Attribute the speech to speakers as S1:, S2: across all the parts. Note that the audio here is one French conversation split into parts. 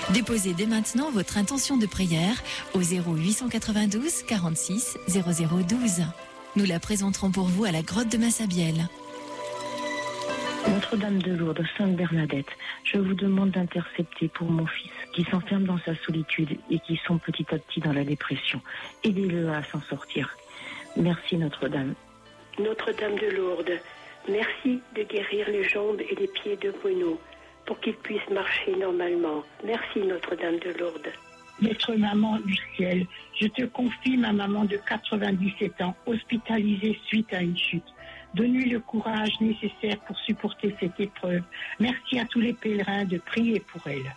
S1: Déposez dès maintenant votre intention de prière au 0892 46 0012. Nous la présenterons pour vous à la grotte de Massabielle.
S2: Notre-Dame de Lourdes, Sainte Bernadette, je vous demande d'intercepter pour mon fils qui s'enferme dans sa solitude et qui sont petit à petit dans la dépression. Aidez-le à s'en sortir. Merci Notre-Dame.
S3: Notre-Dame de Lourdes, merci de guérir les jambes et les pieds de Bruno pour qu'il puisse marcher normalement. Merci Notre-Dame de Lourdes.
S4: Notre maman du ciel, je te confie ma maman de 97 ans, hospitalisée suite à une chute. Donne-lui le courage nécessaire pour supporter cette épreuve. Merci à tous les pèlerins de prier pour elle.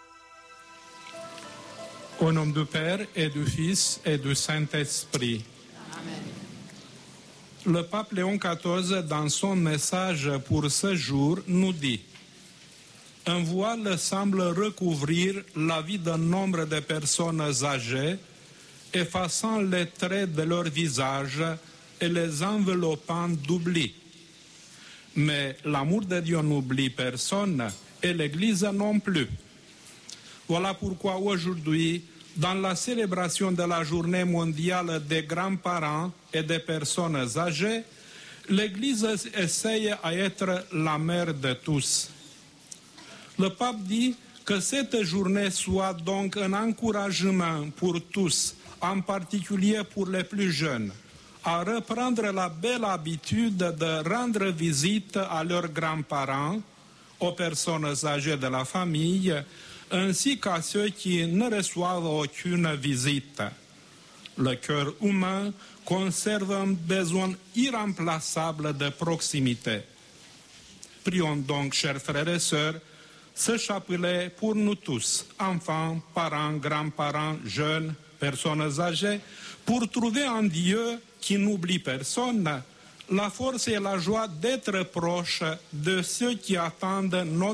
S5: Au nom du Père et du Fils et du Saint-Esprit. Amen. Le pape Léon XIV, dans son message pour ce jour, nous dit: un voile semble recouvrir la vie d'un nombre de personnes âgées, effaçant les traits de leur visage et les enveloppant d'oubli. Mais l'amour de Dieu n'oublie personne et l'Église non plus. Voilà pourquoi aujourd'hui, dans la célébration de la journée mondiale des grands-parents et des personnes âgées, l'Église essaye à être la mère de tous. Le pape dit que cette journée soit donc un encouragement pour tous, en particulier pour les plus jeunes, à reprendre la belle habitude de rendre visite à leurs grands-parents, aux personnes âgées de la famille, ainsi qu'à ceux qui ne reçoivent aucune visite. Le cœur humain conserve un besoin irremplaçable de proximité. Prions donc, chers frères et sœurs, ce chapelet pour nous tous, enfants, parents, grands-parents, jeunes, personnes âgées, pour trouver en Dieu, qui n'oublie personne, la force et la joie d'être proches de ceux qui attendent notre